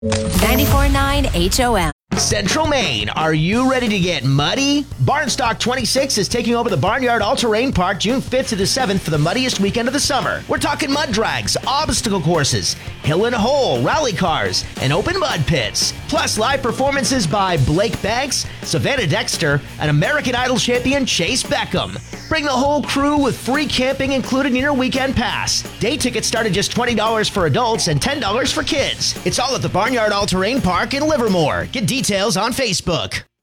94.9 HOM. Central Maine, are you ready to get muddy? Barnstock 26 is taking over the Barnyard All-Terrain Park June 5th to the 7th for the muddiest weekend of the summer. We're talking mud drags, obstacle courses, hill and hole, rally cars, and open mud pits. Plus live performances by Blake Banks, Savannah Dexter, and American Idol champion Chase Beckham. Bring the whole crew with free camping included in your weekend pass. Day tickets start at just $20 for adults and $10 for kids. It's all at the Barnyard All-Terrain Park in Livermore. Get details on Facebook.